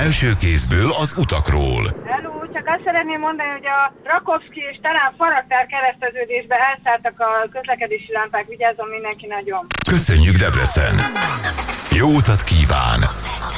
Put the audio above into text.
Első kézből az utakról. Hello, csak azt szeretném mondani, hogy a Rakovszki és talán Faragtár kereszteződésbe elszálltak a közlekedési lámpák. Vigyázzon mindenki nagyon. Köszönjük, Debrecen! Jó utat kíván!